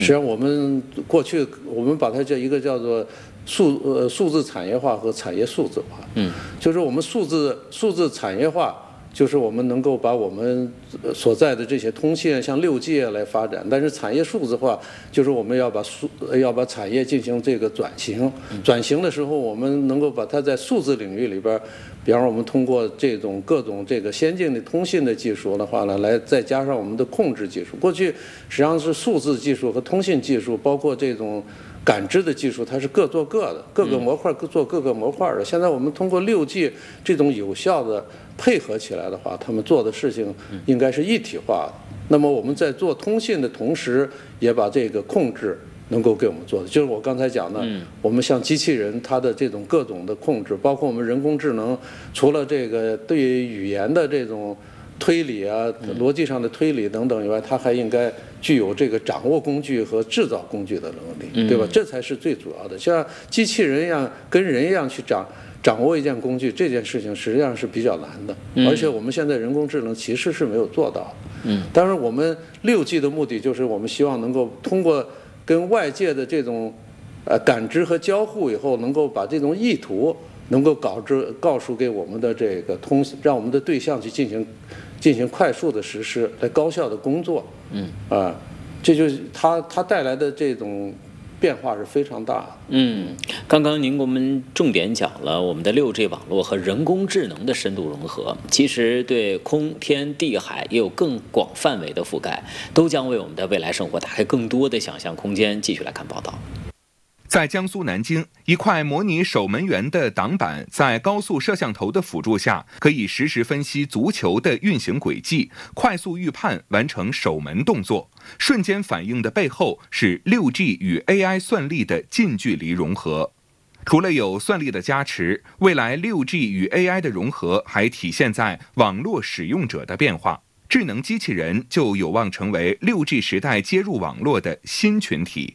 实际上，我们过去我们把它叫一个叫做数字产业化和产业数字化。就是我们数字产业化，就是我们能够把我们所在的这些通信像6G 来发展，但是产业数字化就是我们要把产业进行这个转型。转型的时候，我们能够把它在数字领域里边，比方说我们通过这种各种这个先进的通信的技术的话呢，来再加上我们的控制技术。过去实际上是数字技术和通信技术，包括这种感知的技术，它是各做各的，各个模块做各个模块的。现在我们通过6G 这种有效的配合起来的话，他们做的事情应该是一体化的。那么我们在做通信的同时，也把这个控制能够给我们做的，就是我刚才讲的，我们像机器人它的这种各种的控制，包括我们人工智能，除了这个对于语言的这种推理啊、逻辑上的推理等等以外，它还应该具有这个掌握工具和制造工具的能力，对吧？这才是最主要的。像机器人一样，跟人一样去掌握一件工具，这件事情实际上是比较难的。而且我们现在人工智能其实是没有做到。当然，我们6G 的目的就是我们希望能够通过跟外界的这种感知和交互以后，能够把这种意图能够告诉给我们的这个让我们的对象去进行快速的实施，来高效的工作。这就是它带来的这种变化是非常大的。 刚刚您给我们重点讲了我们的6G 网络和人工智能的深度融合，其实对空天地海也有更广范围的覆盖，都将为我们的未来生活打开更多的想象空间。继续来看报道。 在江苏南京，一块模拟守门员的挡板，在高速摄像头的辅助下，可以实时分析足球的运行轨迹，快速预判，完成守门动作。瞬间反应的背后是6G 与 AI 算力的近距离融合。除了有算力的加持，未来6G 与 AI 的融合还体现在网络使用者的变化。智能机器人就有望成为6G 时代接入网络的新群体。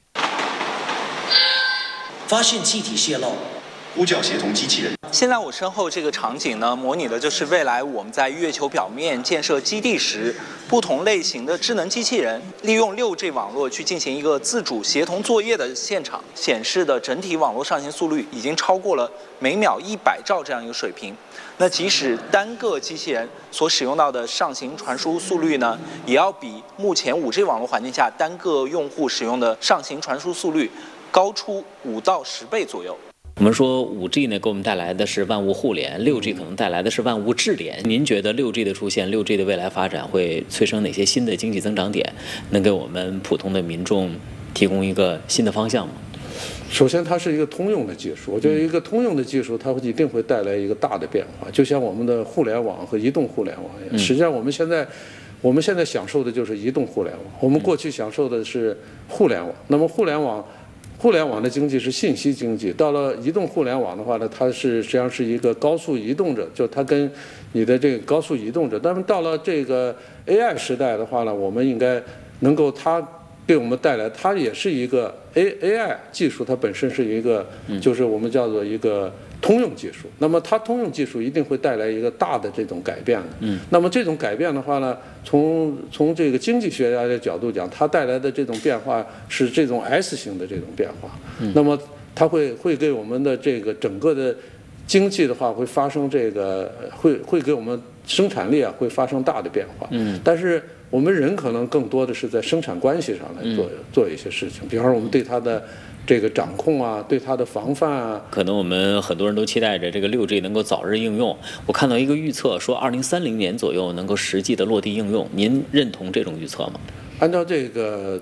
发现气体泄漏， 呼叫协同机器人。 现在我身后这个场景呢，模拟的就是未来我们在月球表面建设基地时，不同类型的智能机器人利用6G 网络去进行一个自主协同作业的现场，显示的整体网络上行速率已经超过了每秒100兆这样一个水平。那即使单个机器人所使用到的上行传输速率呢，也要比目前5G 网络环境下单个用户使用的上行传输速率高出5到10倍左右。 我们说5G 呢，给我们带来的是万物互联，6G 可能带来的是万物智联。您觉得6G 的出现，6G 的未来发展会催生哪些新的经济增长点，能给我们普通的民众提供一个新的方向吗？ 首先，它是一个通用的技术。我觉得一个通用的技术，它一定会带来一个大的变化，就像我们的互联网和移动互联网一样。实际上，我们现在享受的就是移动互联网，我们过去享受的是互联网。那么互联网的经济是信息经济，到了移动互联网的话呢，它实际上是一个高速移动者，就它跟你的这个高速移动者。但是到了这个 AI 时代的话呢，我们应该能够它给我们带来，它也是一个 AI 技术，它本身是一个就是我们叫做一个通用技术。那么它通用技术一定会带来一个大的这种改变的。那么这种改变的话呢，从这个经济学家的角度讲，它带来的这种变化是这种 S 型的这种变化。那么它会给我们的这个整个的经济的话会发生这个会给我们生产力会发生大的变化。但是我们人可能更多的是在生产关系上来做一些事情，比方说我们对它的这个掌控对它的防范可能我们很多人都期待着这个6G 能够早日应用。我看到一个预测说2030年左右能够实际的落地应用，您认同这种预测吗？ 按照这个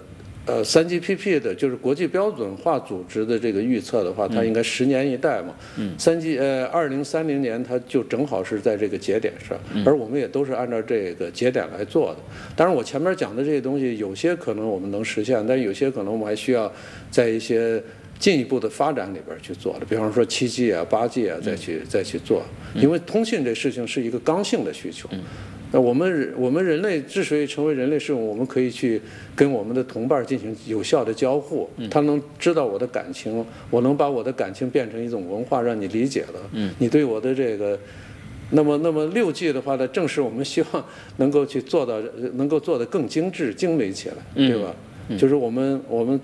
3GPP 的就是国际标准化组织的这个预测的话，它应该10年一代嘛。2030年它就正好是在这个节点上，而我们也都是按照这个节点来做的。当然，我前面讲的这些东西，有些可能我们能实现，但有些可能我们还需要在一些进一步的发展里边去做的，比方说7G 8G 再去做，因为通信这事情是一个刚性的需求。那我们人类之所以成为人类，是我们可以去跟我们的同伴进行有效的交互，他能知道我的感情，我能把我的感情变成一种文化，让你理解了，你对我的这个。那么6G 的话呢，正是我们希望能够去做到，能够做得更精致、精美起来，对吧？ 就是我们